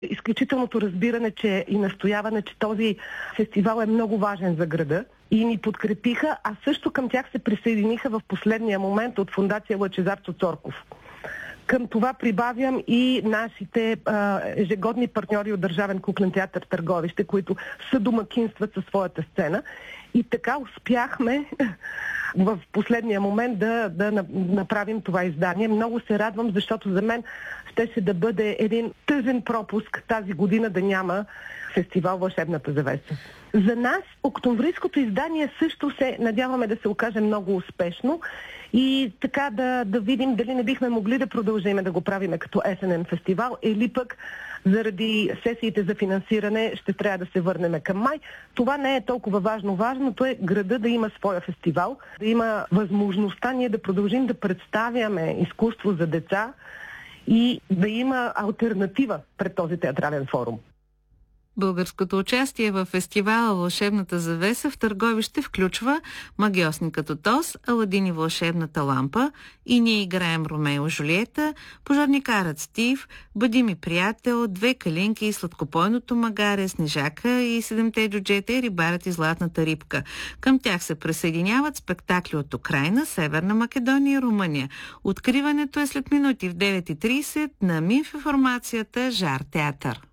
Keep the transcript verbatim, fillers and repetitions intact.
изключителното разбиране, че и настояване, че този фестивал е много важен за града и ни подкрепиха, а също към тях се присъединиха в последния момент от фондация Лъчезар Цоцорков. Към това прибавям и нашите а, ежегодни партньори от Държавен куклен театър Търговище, които съдомакинстват със своята сцена. И така успяхме в последния момент да, да направим това издание. Много се радвам, защото за мен щеше да бъде един тъжен пропуск тази година да няма фестивал Вълшебната завеса. За нас октомврийското издание също се надяваме да се окаже много успешно и така да, да видим дали не бихме могли да продължим да го правиме като есенен фестивал или пък заради сесиите за финансиране ще трябва да се върнем към май. Това не е толкова важно. Важното е града да има своя фестивал, да има възможността ние да продължим да представяме изкуство за деца и да има алтернатива пред този театрален форум. Българското участие в фестивала Вълшебната завеса в Търговище включва Магиосникът от Оз, Аладин и вълшебната лампа, И ние играем Ромео и Жулиета, Пожарникарът Стив, Бъди ми приятел, Две калинки и Сладкопойното магаре, Снежака и Седемте джуджета и Рибарът и Златната рибка. Към тях се присъединяват спектакли от Украйна, Северна Македония и Румъния. Откриването е след минути в девет и трийсет на МИФ информацията Жар театър.